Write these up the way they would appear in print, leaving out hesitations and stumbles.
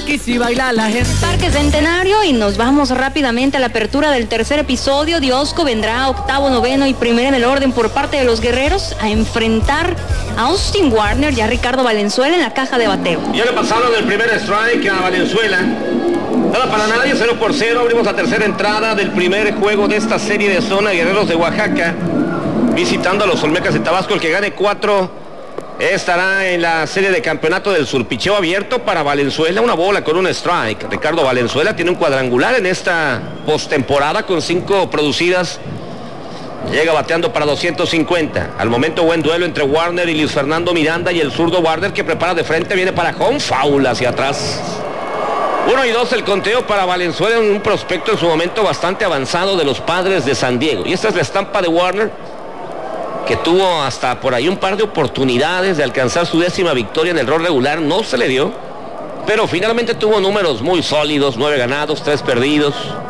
aquí sí baila la gente. Parque Centenario, y nos vamos rápidamente a la apertura del tercer episodio. Diosco vendrá octavo, noveno y primero en el orden por parte de los guerreros a enfrentar a Austin Warner y a Ricardo Valenzuela en la caja de bateo. Ya le pasaron el primer strike a Valenzuela. Nada para nadie, 0-0. Abrimos la tercera entrada del primer juego de esta serie de zona. Guerreros de Oaxaca visitando a los Olmecas de Tabasco. El que gane 4 estará en la serie de campeonato del sur. Picheo abierto para Valenzuela, una bola con un strike. Ricardo Valenzuela tiene un cuadrangular en esta postemporada con 5 producidas. Llega bateando para 250. Al momento buen duelo entre Warner y Luis Fernando Miranda, y el zurdo Warner que prepara de frente, viene para home, foul hacia atrás. 1-2 el conteo para Valenzuela, un prospecto en su momento bastante avanzado de los Padres de San Diego. Y esta es la estampa de Warner, que tuvo hasta por ahí un par de oportunidades de alcanzar su 10ª victoria en el rol regular. No se le dio, pero finalmente tuvo números muy sólidos: 9 ganados, 3 perdidos,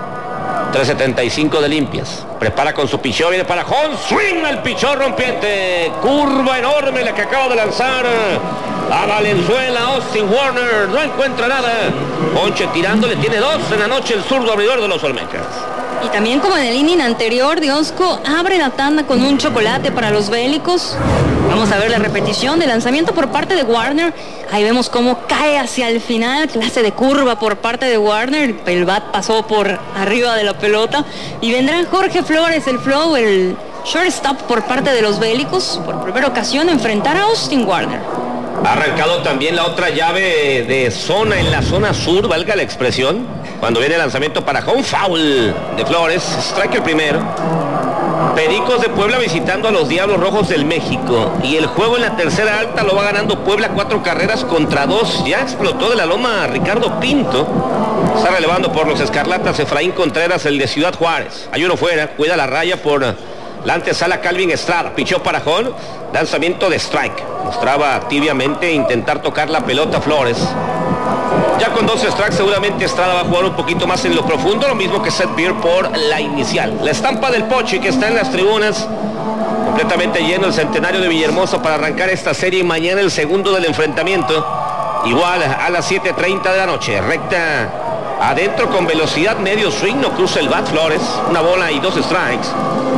3.75 de limpias. Prepara con su pichón, viene para home, swing al pichón rompiente, curva enorme la que acaba de lanzar a Valenzuela. Austin Warner no encuentra nada, ponche tirándole, tiene 2 en la noche el zurdo abridor de los Olmecas. Y también, como en el inning anterior, Diosco abre la tanda con un chocolate para los Bélicos. Vamos a ver la repetición del lanzamiento por parte de Warner. Ahí vemos cómo cae hacia el final, clase de curva por parte de Warner. El bat pasó por arriba de la pelota. Y vendrá Jorge Flores, el flow, el shortstop por parte de los Bélicos, por primera ocasión a enfrentar a Austin Warner. Ha arrancado también la otra llave de zona en la zona sur, valga la expresión, cuando viene el lanzamiento para home, foul de Flores, strike el primero. Pericos de Puebla visitando a los Diablos Rojos del México, y el juego en la tercera alta lo va ganando Puebla 4-2. Ya explotó de la loma Ricardo Pinto, está relevando por los Escarlatas Efraín Contreras, el de Ciudad Juárez. Hay uno fuera, cuida la raya por la antesala Calvin Estrada, pichó para home, lanzamiento de strike. Mostraba tibiamente intentar tocar la pelota Flores. Ya con 2 strikes seguramente Estrada va a jugar un poquito más en lo profundo, lo mismo que Seth Beer por la inicial. La estampa del Pochi que está en las tribunas, completamente lleno el Centenario de Villahermosa para arrancar esta serie, y mañana el segundo del enfrentamiento, igual a las 7:30 de la noche. Recta adentro con velocidad, medio swing, no cruza el bat Flores, una bola y 2 strikes.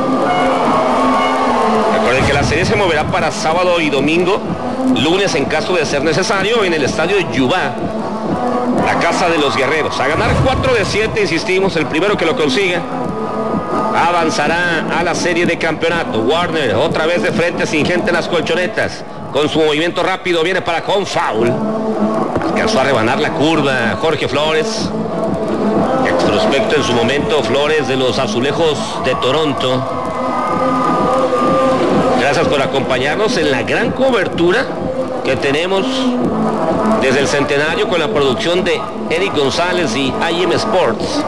Recuerden que la serie se moverá para sábado y domingo, lunes en caso de ser necesario, en el estadio Yubá, la casa de los guerreros. A ganar 4 de 7, insistimos, el primero que lo consiga avanzará a la serie de campeonato. Warner otra vez de frente, sin gente en las colchonetas, con su movimiento rápido, viene para home, foul. Alcanzó a rebanar la curva Jorge Flores, ex prospecto en su momento, Flores de los Azulejos de Toronto. Gracias por acompañarnos en la gran cobertura que tenemos desde el Centenario con la producción de Eric González y IM Sports.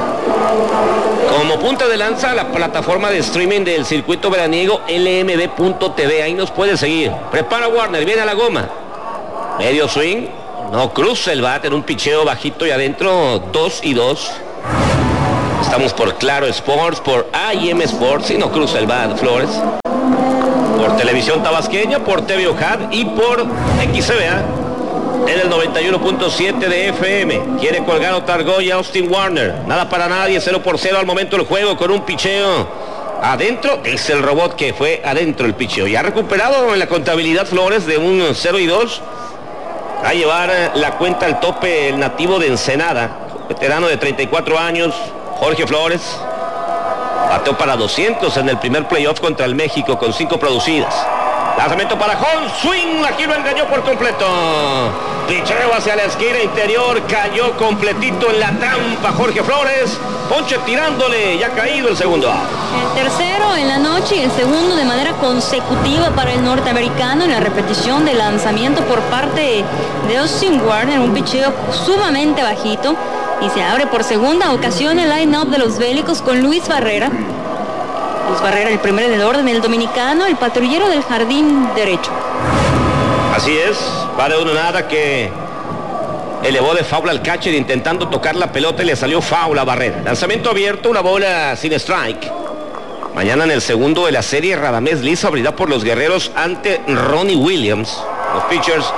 Como punta de lanza, la plataforma de streaming del circuito veraniego LMB.tv. Ahí nos puede seguir. Prepara Warner, viene a la goma. Medio swing, no cruza el bat en un picheo bajito y adentro, 2-2. Estamos por Claro Sports, por IM Sports, y no cruza el bat Flores. Por Televisión Tabasqueña, por TV OJAD y por XCBA en el 91.7 de FM. Quiere colgar otra argolla Austin Warner. Nada para nadie, 0-0 al momento del juego, con un picheo adentro. Es el robot que fue adentro el picheo. Ya ha recuperado en la contabilidad Flores de un 0-2. A llevar la cuenta al tope el nativo de Ensenada, veterano de 34 años, Jorge Flores. Bateó para 200 en el primer playoff contra el México con 5 producidas. Lanzamiento para home, swing, aquí lo engañó por completo. Picheo hacia la esquina interior, cayó completito en la trampa Jorge Flores. Ponche tirándole, ya ha caído el segundo out. El tercero en la noche y el segundo de manera consecutiva para el norteamericano en la repetición del lanzamiento por parte de Austin Warner, un picheo sumamente bajito. Y se abre por segunda ocasión el line-up de los Bélicos con Luis Barrera. Luis Barrera, el primero del orden, el dominicano, el patrullero del jardín derecho. Así es, va de 1-0 que elevó de foul al catcher intentando tocar la pelota y le salió foul a Barrera. Lanzamiento abierto, una bola sin strike. Mañana en el segundo de la serie, Radamés Liz abrirá por los guerreros ante Ronnie Williams. Los pitchers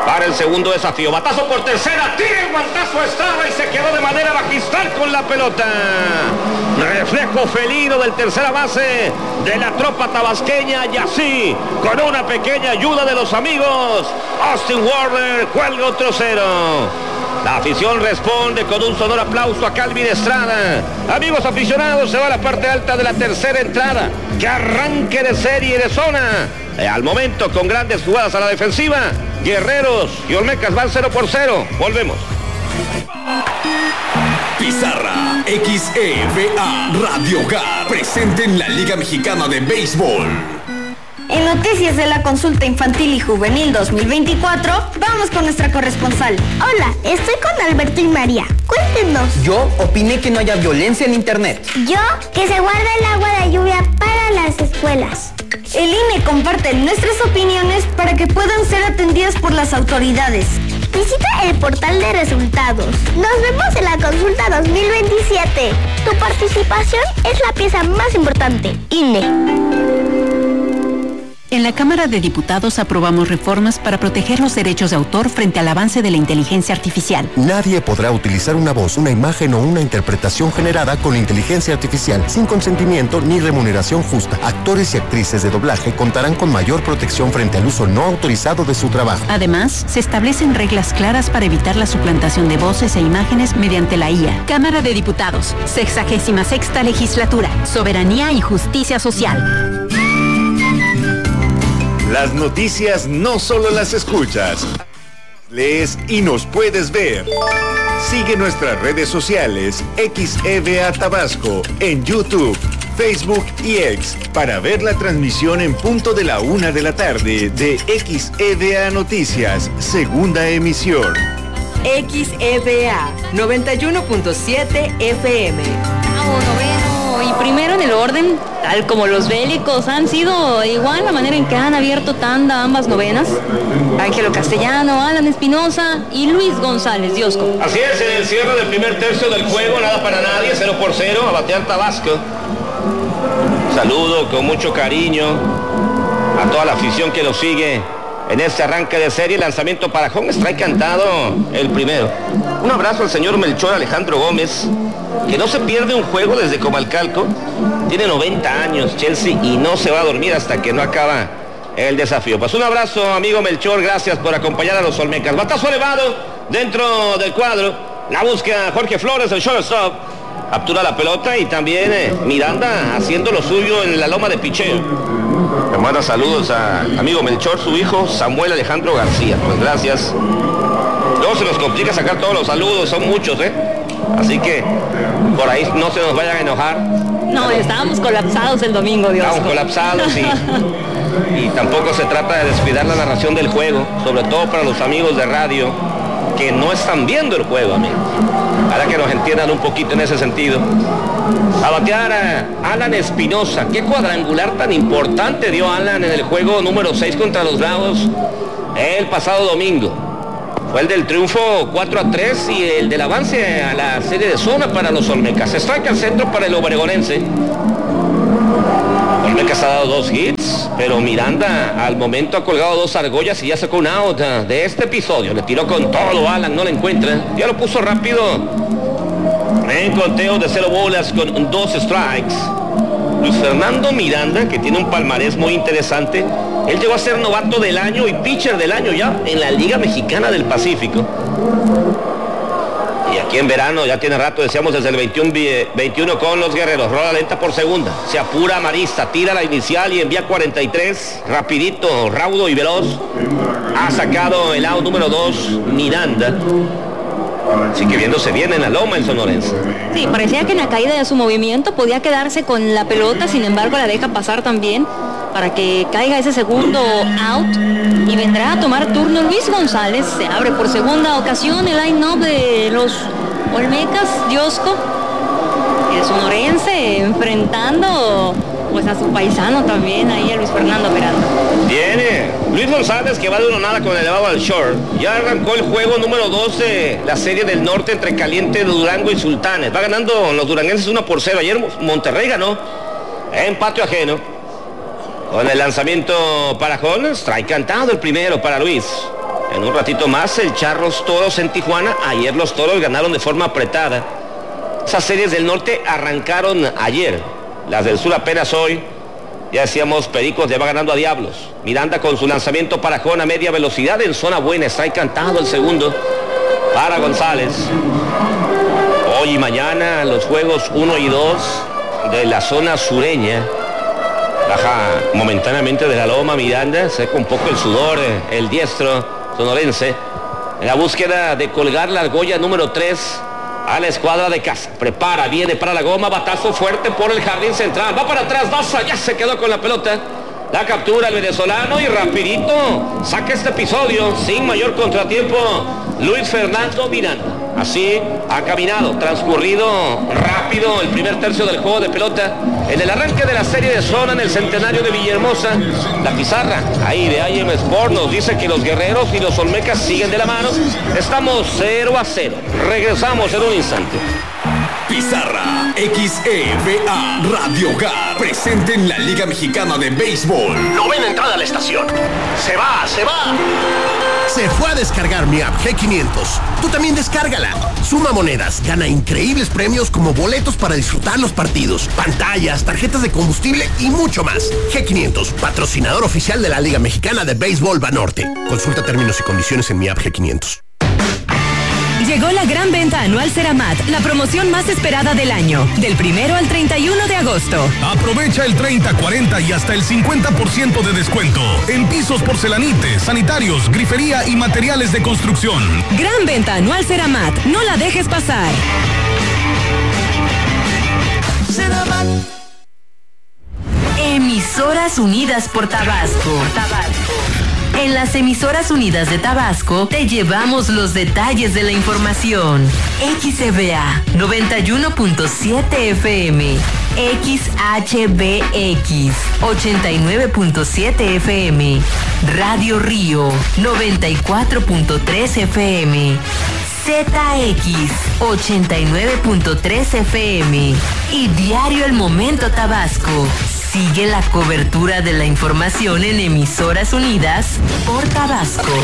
para el segundo desafío. Batazo por tercera, tira el guantazo a Estrada y se quedó de manera magistral con la pelota. Reflejo felino del tercera base de la tropa tabasqueña, y así, con una pequeña ayuda de los amigos, Austin Warner cuelga otro cero. La afición responde con un sonoro aplauso a Calvin Estrada. Amigos aficionados, se va a la parte alta de la tercera entrada. ¡Qué arranque de serie de zona! Al momento, con grandes jugadas a la defensiva, Guerreros y Olmecas van 0-0. Volvemos. Pizarra XEVA Radio Hogar presente en la Liga Mexicana de Béisbol. En noticias de la consulta infantil y juvenil 2024, vamos con nuestra corresponsal. Hola, estoy con Alberto y María. Cuéntenos. Yo opiné que no haya violencia en internet. Yo, que se guarde el agua de lluvia para las escuelas. El INE comparte nuestras opiniones para que puedan ser atendidas por las autoridades. Visita el portal de resultados. Nos vemos en la consulta 2027. Tu participación es la pieza más importante. INE. En la Cámara de Diputados aprobamos reformas para proteger los derechos de autor frente al avance de la inteligencia artificial. Nadie podrá utilizar una voz, una imagen o una interpretación generada con inteligencia artificial sin consentimiento ni remuneración justa. Actores y actrices de doblaje contarán con mayor protección frente al uso no autorizado de su trabajo. Además, se establecen reglas claras para evitar la suplantación de voces e imágenes mediante la IA. Cámara de Diputados, 66ª Legislatura, Soberanía y Justicia Social. Las noticias no solo las escuchas, lees y nos puedes ver. Sigue nuestras redes sociales XEVA Tabasco en YouTube, Facebook y X para ver la transmisión en punto de la 1 de la tarde de XEVA Noticias, segunda emisión. XEVA 91.7 FM. Y primero en el orden, tal como los bélicos han sido igual la manera en que han abierto tanda ambas novenas. Ángelo Castellano, Alan Espinosa y Luis González Diosco. Así es, en el cierre del primer tercio del juego, nada para nadie, 0-0, a batear Tabasco. Saludo con mucho cariño a toda la afición que nos sigue en este arranque de serie. Lanzamiento para home, strike cantado el primero. Un abrazo al señor Melchor Alejandro Gómez, que no se pierde un juego desde Comalcalco. Tiene 90 años Chelsea y no se va a dormir hasta que no acaba el desafío. Pues un abrazo, amigo Melchor, gracias por acompañar a los Olmecas. Batazo elevado dentro del cuadro. La busca Jorge Flores, el shortstop. Captura la pelota y también Miranda haciendo lo suyo en la loma de picheo. Me manda saludos a amigo Melchor, su hijo Samuel Alejandro García. Pues gracias. Luego se nos complica sacar todos los saludos, son muchos, así que por ahí no se nos vayan a enojar. No, estábamos colapsados el domingo, Dios. Estábamos colapsados y tampoco se trata de descuidar la narración del juego, sobre todo para los amigos de radio que no están viendo el juego, amigos. Para que nos entiendan un poquito en ese sentido. A batear a Alan Espinosa. Qué cuadrangular tan importante dio Alan en el juego número 6 contra los Bravos el pasado domingo. Fue el del triunfo 4-3 y el del avance a la serie de zona para los Olmecas. Strike al centro para el obregonense. Olmecas ha dado 2 hits, pero Miranda al momento ha colgado 2 argollas y ya sacó un out de este episodio. Le tiró con todo, Alan no le encuentra. Ya lo puso rápido en conteo de 0 bolas con 2 strikes. Luis Fernando Miranda, que tiene un palmarés muy interesante. Él llegó a ser novato del año y pitcher del año ya en la Liga Mexicana del Pacífico. Y aquí en verano, ya tiene rato, decíamos desde el 21 con los Guerreros. Rola lenta por segunda. Se apura Marista, tira la inicial y envía 43. Rapidito, raudo y veloz. Ha sacado el out número 2 Miranda. Sigue viéndose bien en la loma el sonorense. Sí, parecía que en la caída de su movimiento podía quedarse con la pelota, sin embargo la deja pasar también para que caiga ese segundo out y vendrá a tomar turno Luis González. Se abre por segunda ocasión el line-up de los Olmecas, Diosco, el sonorense enfrentando pues a su paisano también, ahí a Luis Fernando Miranda. Viene Luis González, que va de 1-0 con elevado al short. Ya arrancó el juego número 12, la serie del norte entre Caliente, Durango y Sultanes. Va ganando los duranguenses 1-0. Ayer Monterrey ganó en patio ajeno. Con el lanzamiento para Holmes, strike cantado el primero para Luis. En un ratito más, el Charros Toros en Tijuana. Ayer los Toros ganaron de forma apretada. Esas series del norte arrancaron ayer. Las del sur apenas hoy. Ya decíamos, Pericos le va ganando a Diablos. Miranda con su lanzamiento para Jón a media velocidad en zona buena. Está encantado el segundo para González. Hoy y mañana los juegos 1 y 2 de la zona sureña. Baja momentáneamente de la loma Miranda. Seca un poco el sudor, el diestro sonorense. En la búsqueda de colgar la argolla número 3 a la escuadra de casa. Prepara, viene para la goma, batazo fuerte por el jardín central. Va para atrás, Daza, ya se quedó con la pelota. La captura el venezolano y rapidito saca este episodio sin mayor contratiempo Luis Fernando Miranda. Así ha caminado, transcurrido rápido el primer tercio del juego de pelota. En el arranque de la serie de zona en el centenario de Villahermosa, la pizarra ahí de IM Sport nos dice que los guerreros y los olmecas siguen de la mano. Estamos 0-0. Regresamos en un instante. Pizarra XEVA Radio Hogar presente en la Liga Mexicana de Béisbol. Novena entrada a la estación. Se va. Se fue a descargar mi app G500. Tú también descárgala. Suma monedas, gana increíbles premios como boletos para disfrutar los partidos, pantallas, tarjetas de combustible y mucho más. G500, patrocinador oficial de la Liga Mexicana de Béisbol Banorte. Consulta términos y condiciones en mi app G500. Llegó la gran venta anual Ceramat, la promoción más esperada del año, del 1 al 31 de agosto. Aprovecha el 30, 40 y hasta el 50% de descuento en pisos, porcelanites, sanitarios, grifería y materiales de construcción. Gran venta anual Ceramat, no la dejes pasar. Ceramat. Emisoras Unidas por Tabasco. En las Emisoras Unidas de Tabasco te llevamos los detalles de la información. XEVA 91.7 FM, XHBX 89.7 FM, Radio Río 94.3 FM, ZX 89.3 FM y Diario El Momento Tabasco. Sigue la cobertura de la información en Emisoras Unidas por Tabasco.